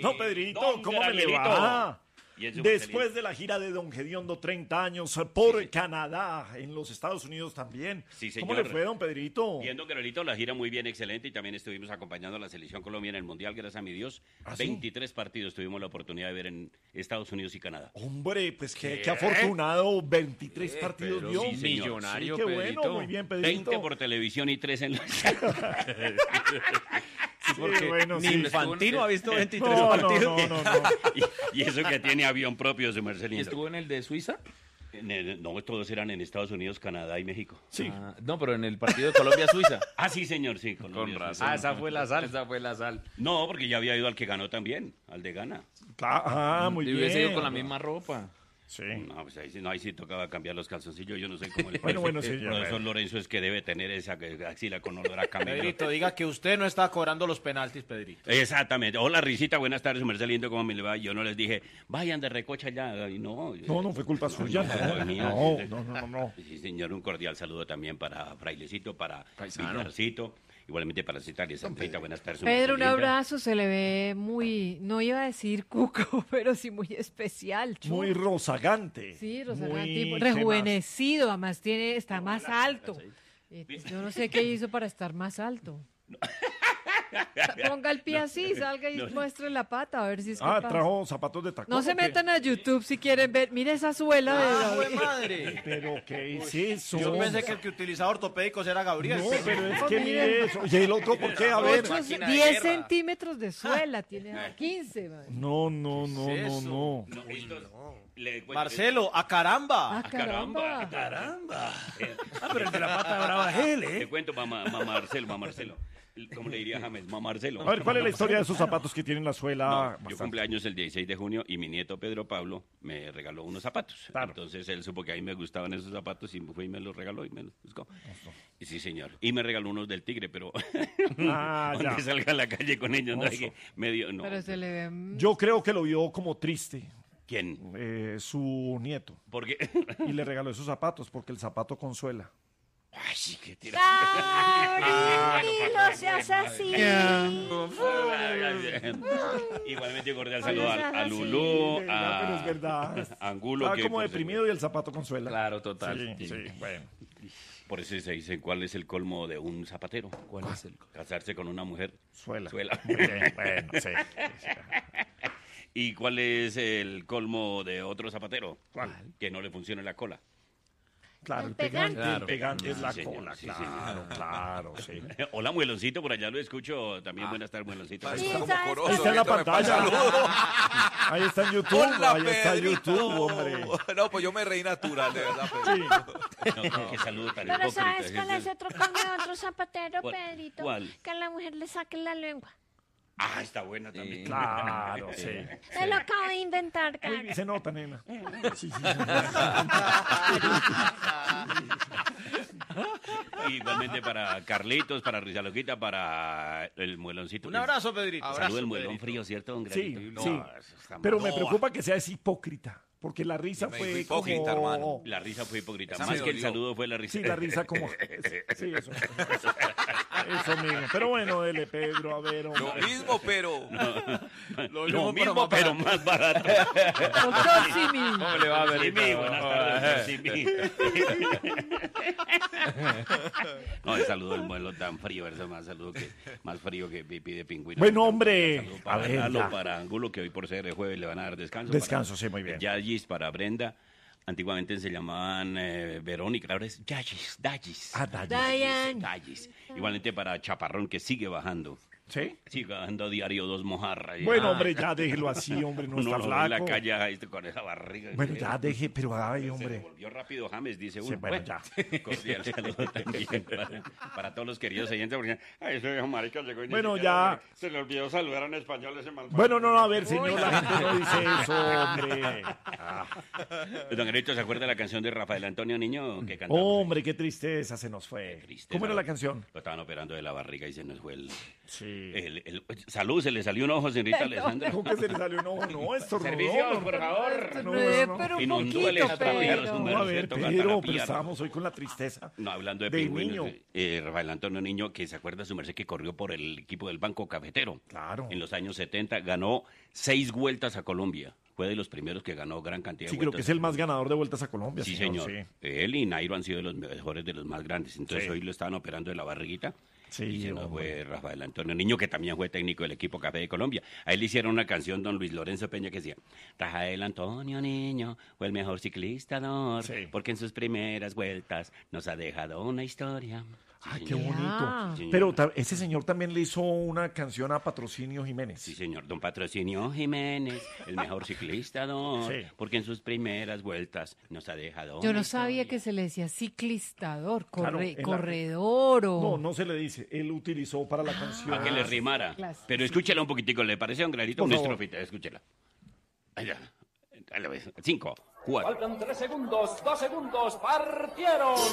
No, Pedrito, Don ¿cómo me le Granerito. va? Y en su Después de la gira de Don Gediondo, 30 años por Canadá, en los Estados Unidos también. Sí, ¿Cómo señor. le fue, don Pedrito? Viendo Guerrerito, la gira muy bien, excelente, y también estuvimos acompañando a la Selección Colombia en el Mundial, gracias a mi Dios. ¿Ah, sí? 23 partidos tuvimos la oportunidad de ver en Estados Unidos y Canadá. Hombre, pues qué afortunado, 23 partidos pero dio. sí, señor. millonario, Sí, qué bueno, Pedrito. muy bien, Pedrito. 20 por televisión y 3 en la... Porque bueno, Ni sí. Infantino ha visto 23 No, partidos. no. y eso que tiene avión propio, su merced ¿Y lindo. estuvo en el de Suiza? No, todos eran en Estados Unidos, Canadá y México. Sí. Ah, no, pero en el partido de Colombia-Suiza. Ah, sí, señor, sí. Colombia, sí. Esa fue la sal. Esa fue la sal. No, porque ya había ido al que ganó también, al de Ghana. Muy Y bien. hubiese ido con la misma ropa. Sí. No, pues ahí sí tocaba cambiar los calzoncillos, yo no sé cómo le Bueno, sí, El ya, profesor bueno. Lorenzo es que debe tener esa axila con olor a camello. Pedrito, diga que usted no está cobrando los penaltis, Pedrito. Exactamente. Hola, Risita, buenas tardes, su merced lindo, ¿cómo me le va? Yo no les dije, vayan de recocha ya. Y no, No fue culpa suya. No, mía. No. Sí, señor, un cordial saludo también para Frailecito, para Paisano. Villarcito, igualmente para Citalia Sanfeita, buenas tardes. su Pedro, merced un linda. abrazo, se le ve muy, no iba a decir cuco, pero sí muy especial. Chu. Muy rozagante. Sí, Muy, Rosario, ¿qué rejuvenecido, además está más alto. Yo no sé qué hizo para estar más alto. Ponga el pie así, salga y muestre la pata, a ver si es más? capaz. Trajo zapatos de tacón. No se ¿o qué? metan a YouTube si quieren ver. Mire esa suela de David. madre! Pero ¿qué es eso? Yo pensé que el que utilizaba ortopédicos era Gabriel. No, pero es que mire eso. ¿Y el otro por qué? A ver. 10 centímetros de suela, tiene 15. man. No. No, estos- le cuento- Marcelo, ¡a caramba! Ah, caramba. Ah, pero el de la pata brava es él, Le cuento, mamá Marcelo. ¿Cómo le diría James? Mamá Marcelo. A ver, ¿cuál es la historia de esos zapatos que tienen la suela? No, yo bastante? cumpleaños el 16 de junio y mi nieto Pedro Pablo me regaló unos zapatos. Claro. Entonces él supo que a mí me gustaban esos zapatos y fue y me los regaló y me los buscó. Y sí, señor. Y me regaló unos del Tigre, pero Ah, ya. donde salga a la calle con ellos, no hay que medio, no. Pero se le ve. Yo creo que lo vio como triste ¿Quién? su nieto Porque y le regaló esos zapatos porque el zapato consuela. ay, sí, qué tira. No seas así. Igualmente cordial Ay, saludo no seas a así. Lulú, Pero es verdad. a Angulo. Estaba que como por deprimido y el zapato consuela. Claro, total. Sí, bueno. Por eso se dice cuál es el colmo de un zapatero. ¿Cuál es el? Casarse con una mujer. Suela. Suela. Muy bien, bueno, sí. ¿Y cuál es el colmo de otro zapatero? ¿Cuál? Que no le funcione la cola. Claro, El el pegante, pegante. el pegante es la Sí, señor, cola, sí, claro, sí. Hola, Mueloncito, por allá lo escucho. También buenas tardes, Mueloncito. Ahí está en la pantalla. Ahí está en YouTube, Hola, ahí está en Pedrito. YouTube, hombre. No, pues yo me reí natural, de verdad, Pedrito. No, qué saludo tan Pero hipócrita. ¿sabes cuál es otro colmo de otro zapatero, ¿Cuál? Pedrito? ¿Cuál? Que a la mujer le saque la lengua. Ah, está buena también. Claro, sí. Se lo acabo de inventar, Uy, cara. se nota, nena. Sí, sí. Igualmente para Carlitos, para Rizaloquita, para el Mueloncito. Un abrazo, Pedrito. Saludo el muelón frío, ¿cierto, don Sí, Granito? sí. eso está Pero mal. me preocupa que sea hipócrita, porque la risa Me fue dijo hipócrita, como... hermano. La risa fue hipócrita. Esa Más me que el dolió. saludo fue la risa. Sí, la risa como... Sí, eso. Eso mismo. Pero bueno, dele, Pedro, a ver, Lo hombre. mismo, pero... Lo mismo, pero más barato. Doctor Simi. ¿Cómo le va a ver? Simi, buenas tardes, Simi. No, el saludo del muelo tan frío, eso más saludo que más frío que pipí de pingüino. Bueno, hombre. Saludo para A ver, Lalo, ya. para Angulo, que hoy por ser el jueves le van a dar descanso. Descanso, sí, muy bien. Yagis para Brenda. Antiguamente se llamaban Verónica, ahora es Yagis, Dagis. Ah, Dagis. Diane. Dagis. Igualmente para Chaparrón, que sigue bajando. ¿Sí? Sigue bajando diario 2 mojarras. Bueno, hombre, ya déjelo así, hombre, no Uno está lo ve en la flaco. calle ahí, con esa barriga. Bueno, ya deje, pero ay, Se hombre. volvió rápido James, dice uno. Sí, bueno, ya. Cordial saludo también para todos los queridos oyentes, porque ay, ese viejo marica llegó y ni Bueno, siquiera ya. se le olvidó saludar en español ese malvado. Bueno, no, a ver, señor, la gente no dice eso, hombre. Don Gerito, ¿se acuerda de la canción de Rafael Antonio Niño que cantaba? Hombre, qué tristeza se nos fue. Triste, ¿Cómo era ¿no? la canción? Lo estaban operando de la barriga y se nos fue el... Sí. Salud, se le salió un ojo, señorita Alessandra. ¿Cómo que se le salió un ojo? No, estornudó. Servicios, por favor. Pero un Inundó el poquito, extrapié, pero... su No, a ver, merced, tocando pero la pierna. estábamos hoy con la tristeza. No, hablando de Del pingüinos, niño. Rafael Antonio Niño, que se acuerda su merced que corrió por el equipo del Banco Cafetero. Claro. En los años 70 ganó 6 vueltas a Colombia. Fue de los primeros que ganó gran cantidad Sí, de creo vueltas. que es el más ganador de vueltas a Colombia. Sí, señor. Sí. Él y Nairo han sido de los mejores, de los más grandes. Entonces Sí. hoy lo estaban operando de la barriguita. Sí, Y se nos hombre. fue Rafael Antonio Niño, que también fue técnico del equipo Café de Colombia. A él le hicieron una canción, don Luis Lorenzo Peña, que decía: Rafael Antonio Niño fue el mejor ciclista, Sí. porque en sus primeras vueltas nos ha dejado una historia. Sí, Ay, qué señor. bonito. Sí, señor. Pero ese señor también le hizo una canción a Patrocinio Jiménez. Sí, señor. Don Patrocinio Jiménez, el mejor ciclista, Sí. porque en sus primeras vueltas nos ha dejado Yo una no sabía historia. que se le decía ciclistador, Claro, en la- corredor o... No, no se le dice. Él utilizó para la canción. Para que le rimara. Claro. Pero escúchela un poquitico, ¿le parece un granito? Por Una favor. estrofita, escúchela. Allá. Dale, 5, 4. Faltan 3 segundos, 2 segundos, partieron.